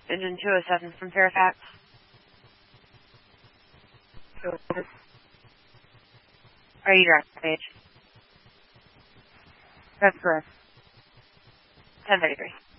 engine 207 from Fairfax. Are you direct page? That's correct. 1033.